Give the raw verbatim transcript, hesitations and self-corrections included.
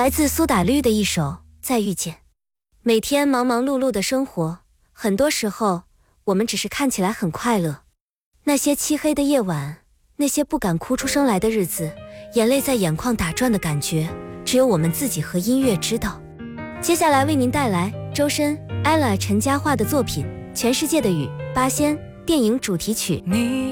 来自苏打绿的一首《再遇见》。每天忙忙碌碌的生活，很多时候我们只是看起来很快乐。那些漆黑的夜晚，那些不敢哭出声来的日子，眼泪在眼眶打转的感觉，只有我们自己和音乐知道。接下来为您带来周深、ella 陈嘉桦的作品《全世界的雨》八仙电影主题曲。 你